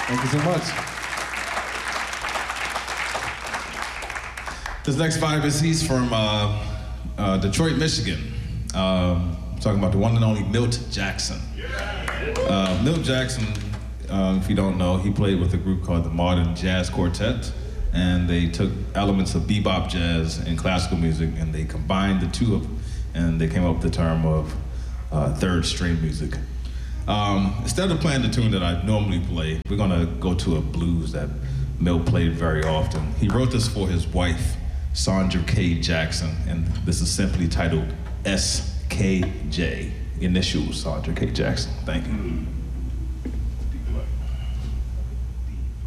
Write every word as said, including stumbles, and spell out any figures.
Thank you so much. This next finalist, he's from uh, uh, Detroit, Michigan. Um, talking about the one and only Milt Jackson. Uh, Milt Jackson, uh, if you don't know, he played with a group called the Modern Jazz Quartet, and they took elements of bebop jazz and classical music, and they combined the two of them, and they came up with the term of uh, third string music. Um, instead of playing the tune that I normally play, we're gonna go to a blues that Milt played very often. He wrote this for his wife, Sandra K. Jackson, and this is simply titled S K J, initials Sandra K. Jackson. Thank you.